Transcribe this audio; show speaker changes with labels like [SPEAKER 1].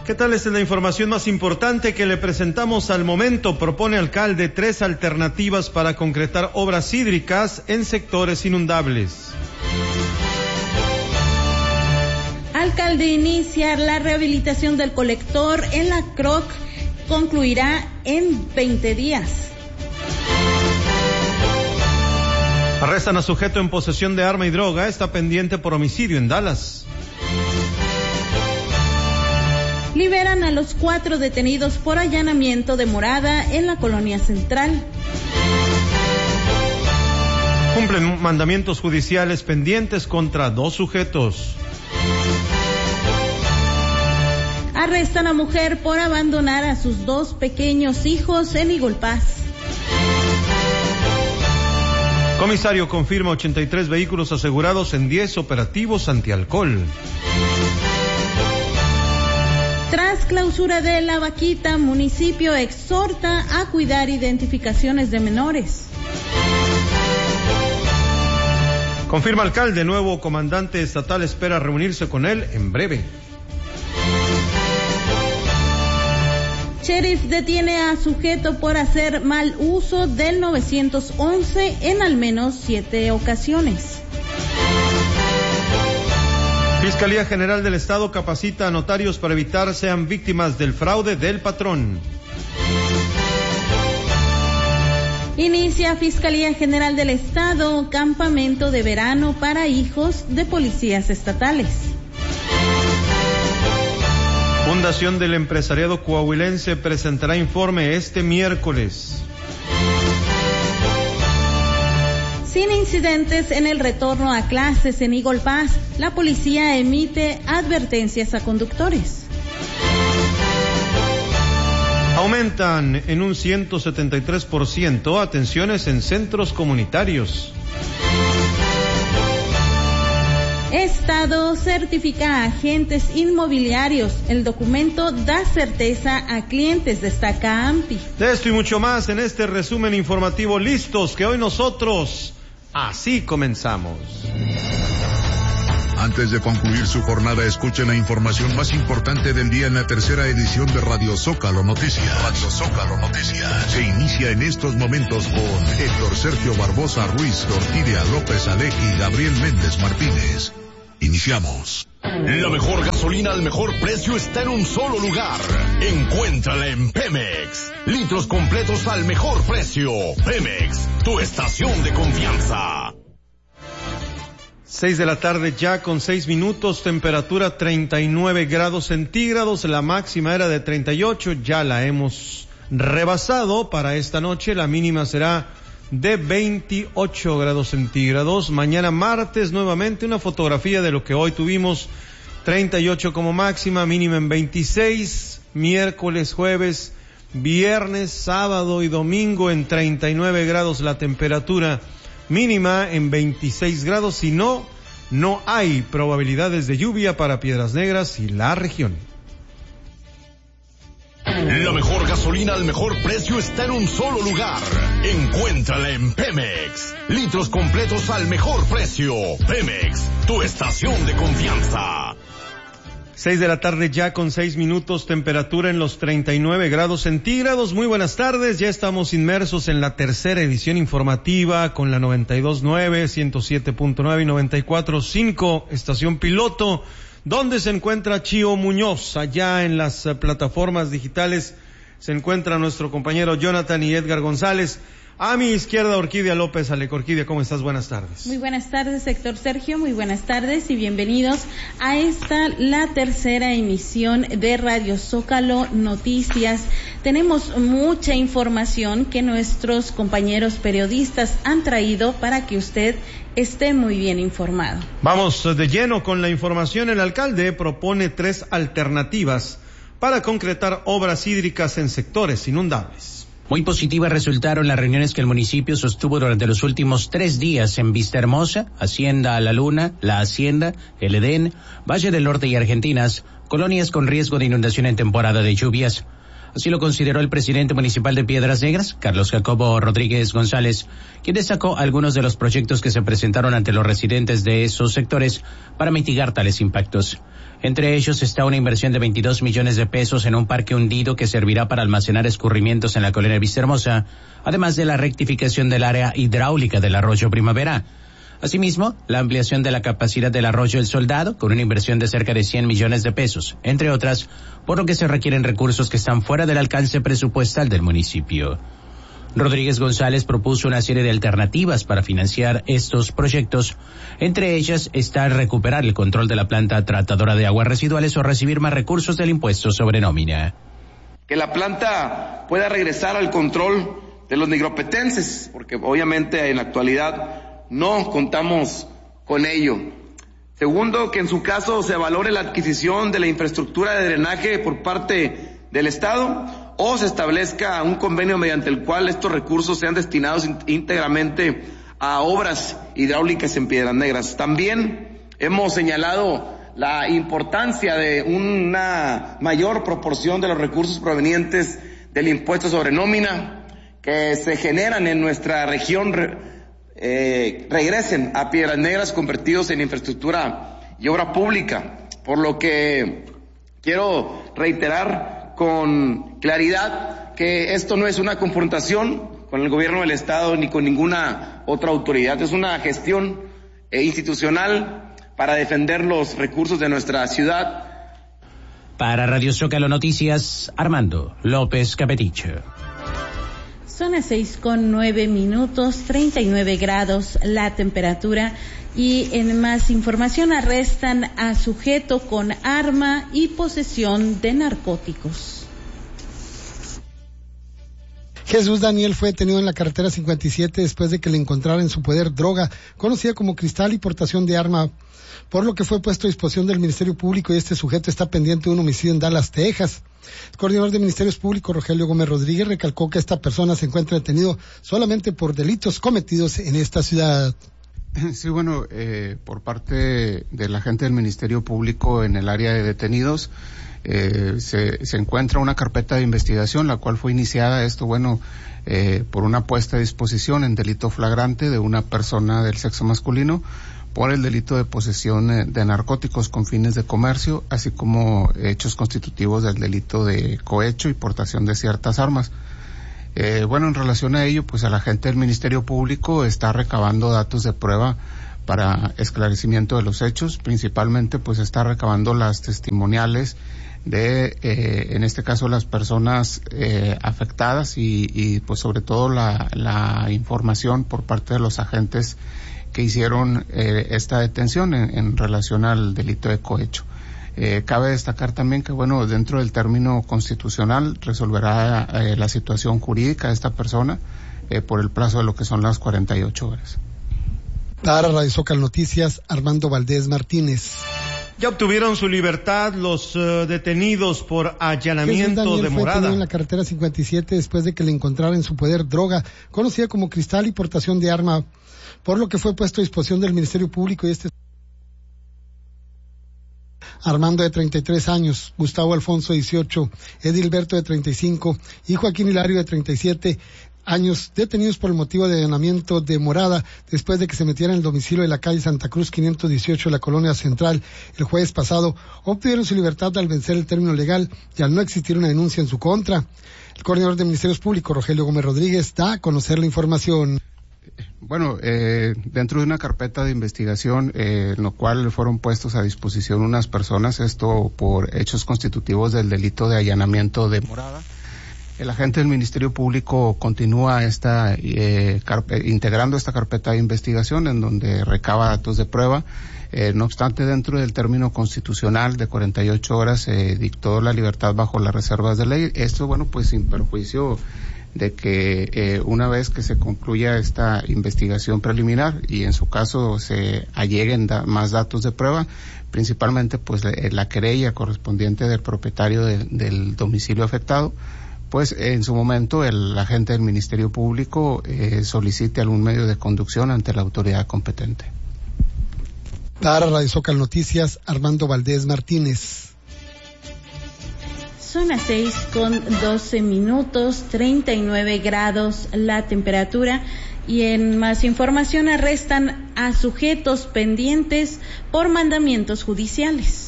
[SPEAKER 1] ¿Qué tal? Esta es la información más importante que le presentamos al momento. Propone alcalde 3 alternativas para concretar obras hídricas en sectores inundables.
[SPEAKER 2] Alcalde inicia la rehabilitación del colector en la CROC. Concluirá en 20 días.
[SPEAKER 1] Arrestan a sujeto en posesión de arma y droga. Está pendiente por homicidio en Dallas.
[SPEAKER 2] Liberan a los 4 detenidos por allanamiento de morada en la colonia central.
[SPEAKER 1] Cumplen mandamientos judiciales pendientes contra 2 sujetos.
[SPEAKER 2] Arrestan a mujer por abandonar a sus 2 pequeños hijos en Igolpaz.
[SPEAKER 1] Comisario confirma 83 vehículos asegurados en 10 operativos antialcohol.
[SPEAKER 2] Tras clausura de La Vaquita, municipio exhorta a cuidar identificaciones de menores.
[SPEAKER 1] Confirma alcalde, nuevo comandante estatal espera reunirse con él en breve.
[SPEAKER 2] Sheriff detiene a sujeto por hacer mal uso del 911 en al menos 7 ocasiones.
[SPEAKER 1] Fiscalía General del Estado capacita a notarios para evitar sean víctimas del fraude del patrón.
[SPEAKER 2] Inicia Fiscalía General del Estado campamento de verano para hijos de policías estatales.
[SPEAKER 1] Fundación del Empresariado Coahuilense presentará informe este miércoles.
[SPEAKER 2] Sin incidentes en el retorno a clases en Igolpaz, la policía emite advertencias a conductores.
[SPEAKER 1] Aumentan en un 173% atenciones en centros comunitarios.
[SPEAKER 2] Estado certifica a agentes inmobiliarios. El documento da certeza a clientes, destaca AMPI.
[SPEAKER 1] De esto y mucho más en este resumen informativo. Listos, que hoy nosotros así comenzamos.
[SPEAKER 3] Antes de concluir su jornada, escuchen la información más importante del día en la tercera edición de Radio Zócalo Noticias. Radio Zócalo Noticias. Se inicia en estos momentos con Héctor Sergio Barbosa Ruiz, Orquídea López Aleji y Gabriel Méndez Martínez. Iniciamos.
[SPEAKER 4] La mejor gasolina al mejor precio está en un solo lugar. Encuéntrala en Pemex. Litros completos al mejor precio. Pemex, tu estación de confianza.
[SPEAKER 1] 6 de la tarde ya con 6 minutos, temperatura 39 grados centígrados, la máxima era de 38, ya la hemos rebasado. Para esta noche la mínima será de 28 grados centígrados. Mañana martes nuevamente una fotografía de lo que hoy tuvimos, 38 como máxima, mínima en 26, miércoles, jueves, viernes, sábado y domingo en 39 grados la temperatura, mínima en 26 grados, si no hay probabilidades de lluvia para Piedras Negras y la región.
[SPEAKER 4] La mejor gasolina al mejor precio está en un solo lugar. Encuéntrala en Pemex. Litros completos al mejor precio. Pemex, tu estación de confianza.
[SPEAKER 1] 6 de la tarde ya con 6 minutos, temperatura en los 39 grados centígrados. Muy buenas tardes, ya estamos inmersos en la tercera edición informativa con la 92.9, 107.9 y 94.5, estación piloto, donde se encuentra Chío Muñoz. Allá en las plataformas digitales se encuentra nuestro compañero Jonathan y Edgar González. A mi izquierda, Orquídea López Alejo. Orquídea, ¿cómo estás? Buenas tardes.
[SPEAKER 2] Muy buenas tardes, Héctor Sergio. Muy buenas tardes y bienvenidos a la tercera emisión de Radio Zócalo Noticias. Tenemos mucha información que nuestros compañeros periodistas han traído para que usted esté muy bien informado. Vamos
[SPEAKER 1] de lleno con la información. El alcalde propone 3 alternativas para concretar obras hídricas en sectores inundables.
[SPEAKER 5] Muy positivas resultaron las reuniones que el municipio sostuvo durante los últimos 3 días en Vistahermosa, Hacienda La Luna, La Hacienda, El Edén, Valle del Norte y Argentinas, colonias con riesgo de inundación en temporada de lluvias. Así lo consideró el presidente municipal de Piedras Negras, Carlos Jacobo Rodríguez González, quien destacó algunos de los proyectos que se presentaron ante los residentes de esos sectores para mitigar tales impactos. Entre ellos está una inversión de 22 millones de pesos en un parque hundido que servirá para almacenar escurrimientos en la colonia Vistahermosa, además de la rectificación del área hidráulica del arroyo Primavera. Asimismo, la ampliación de la capacidad del arroyo El Soldado, con una inversión de cerca de 100 millones de pesos, entre otras, por lo que se requieren recursos que están fuera del alcance presupuestal del municipio. Rodríguez González propuso una serie de alternativas para financiar estos proyectos. Entre ellas está recuperar el control de la planta tratadora de aguas residuales o recibir más recursos del impuesto sobre nómina.
[SPEAKER 6] Que la planta pueda regresar al control de los nigropetenses, porque obviamente en la actualidad no contamos con ello. Segundo, que en su caso se valore la adquisición de la infraestructura de drenaje por parte del Estado, o se establezca un convenio mediante el cual estos recursos sean destinados íntegramente a obras hidráulicas en Piedras Negras. También hemos señalado la importancia de una mayor proporción de los recursos provenientes del impuesto sobre nómina que se generan en nuestra región regresen a Piedras Negras convertidos en infraestructura y obra pública, por lo que quiero reiterar con claridad que esto no es una confrontación con el gobierno del Estado ni con ninguna otra autoridad, es una gestión institucional para defender los recursos de nuestra ciudad.
[SPEAKER 5] Para Radio Zócalo Noticias, Armando López Capeticho.
[SPEAKER 2] Son las 6:09, 39 grados la temperatura. Y en más información, arrestan a sujeto con arma y posesión de narcóticos.
[SPEAKER 7] Jesús Daniel fue detenido en la carretera 57 después de que le encontrara en su poder droga, conocida como cristal y portación de arma, por lo que fue puesto a disposición del Ministerio Público y este sujeto está pendiente de un homicidio en Dallas, Texas. El coordinador de Ministerios Públicos, Rogelio Gómez Rodríguez, recalcó que esta persona se encuentra detenido solamente por delitos cometidos en esta ciudad.
[SPEAKER 8] Sí, bueno, por parte de la gente del Ministerio Público en el área de detenidos, se encuentra una carpeta de investigación, la cual fue iniciada, por una puesta a disposición en delito flagrante de una persona del sexo masculino por el delito de posesión de narcóticos con fines de comercio, así como hechos constitutivos del delito de cohecho y portación de ciertas armas. En relación a ello, pues el agente del Ministerio Público está recabando datos de prueba para esclarecimiento de los hechos, principalmente pues está recabando las testimoniales de, en este caso, las personas afectadas y pues sobre todo la información por parte de los agentes que hicieron esta detención en relación al delito de cohecho. Cabe destacar también que, dentro del término constitucional resolverá la situación jurídica de esta persona por el plazo de lo que son las 48 horas.
[SPEAKER 7] Para Radio Zócalo Noticias, Armando Valdés Martínez.
[SPEAKER 1] Ya obtuvieron su libertad los detenidos por allanamiento de morada.
[SPEAKER 7] Fue en la carretera 57 después de que le encontrara en su poder droga, conocida como cristal y portación de arma, por lo que fue puesto a disposición del Ministerio Público y este Armando de 33 años, Gustavo Alfonso 18, Edilberto de 35 y Joaquín Hilario de 37 años, detenidos por el motivo de allanamiento de morada después de que se metieran en el domicilio de la calle Santa Cruz 518 de la Colonia Central el jueves pasado. Obtuvieron su libertad al vencer el término legal y al no existir una denuncia en su contra. El coordinador de Ministerios Públicos, Rogelio Gómez Rodríguez, da a conocer la información.
[SPEAKER 8] Dentro de una carpeta de investigación, en lo cual fueron puestos a disposición unas personas, esto por hechos constitutivos del delito de allanamiento de morada. El agente del Ministerio Público continúa integrando esta carpeta de investigación en donde recaba datos de prueba. No obstante, dentro del término constitucional de 48 horas se dictó la libertad bajo las reservas de ley. Esto, pues sin perjuicio de que una vez que se concluya esta investigación preliminar y en su caso se alleguen más datos de prueba, principalmente pues la querella correspondiente del propietario del domicilio afectado, pues en su momento el agente del Ministerio Público solicite algún medio de conducción ante la autoridad competente.
[SPEAKER 7] Para Radio Zócalo Noticias, Armando Valdés Martínez.
[SPEAKER 2] Son las 6:12, 39 grados la temperatura. Y en más información, arrestan a sujetos pendientes por mandamientos judiciales.